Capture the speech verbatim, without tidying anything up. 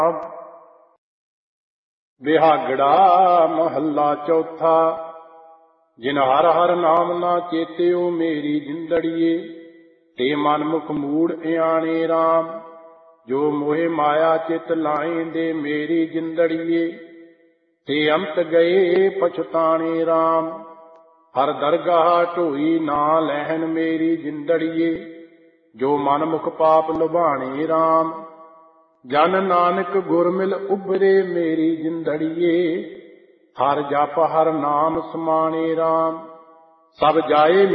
ਬਿਹਾਗੜਾ ਮਹੱਲਾ ਚੌਥਾ। ਜਿਨ ਹਰ ਹਰ ਨਾਮ ਨਾ ਚੇਤਿਓ ਮੇਰੀ ਜਿੰਦੜੀਏ, ਤੇ ਮਨਮੁਖ ਮੂੜ ਇਆਣੇ ਰਾਮ। ਜੋ ਮੋਹਿ ਮਾਇਆ ਚਿਤ ਲਾਏਂਦੇ ਮੇਰੀ ਜਿੰਦੜੀਏ, ਤੇ ਅੰਤ ਗਏ ਪਛਤਾਣੇ ਰਾਮ। ਹਰ ਦਰਗਾਹ ਢੋਈ ਨਾ ਲੈਹਨ ਮੇਰੀ ਜਿੰਦੜੀਏ, ਜੋ ਮਨਮੁਖ ਪਾਪ ਲੁਭਾਣੇ ਰਾਮ। ਜਨ ਨਾਨਕ ਗੁਰ ਮਿਲ ਉਬਰੇ ਮੇਰੀ ਜਿੰਦੜੀਏ, ਹਰ ਜਪ ਹਰ ਨਾਮ ਸਮਾਣੇ ਰਾਮ। ਸਭ ਜਾਏ